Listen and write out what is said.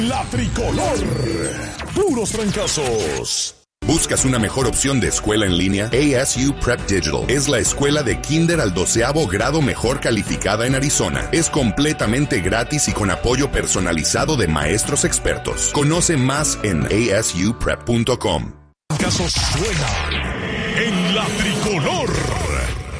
La Tricolor. Puros trancazos. ¿Buscas una mejor opción de escuela en línea? ASU Prep Digital es la escuela de kinder al 12º grado mejor calificada en Arizona. Es completamente gratis y con apoyo personalizado de maestros expertos. Conoce más en asuprep.com. Casos suenan en La Tricolor.